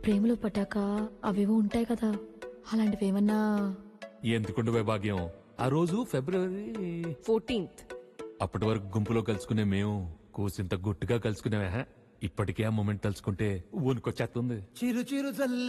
ప్రేమలో పట్టాక అవేవో ఉంటాయి కదా, అలాంటివి ఏమన్నా? ఎందుకుండు వైభాగ్యం, ఆ రోజు ఫిబ్రవరి 14th. అప్పటి వరకు గుంపులో కలుసుకునే మేము కూసింత గుట్టుగా కలుసుకునేవా? ఇప్పటికే ఆ మూమెంట్ తలుచుకుంటే ఊనుకొచ్చేస్తుంది. చిరు చిరు